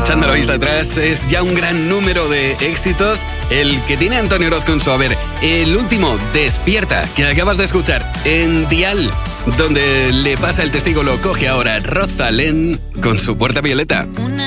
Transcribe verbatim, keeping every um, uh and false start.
echando la vista atrás, es ya un gran número de éxitos el que tiene Antonio Orozco en su haber. El último, Despierta, que acabas de escuchar en Dial, donde le pasa el testigo, lo coge ahora Rosalén con su Puerta Violeta.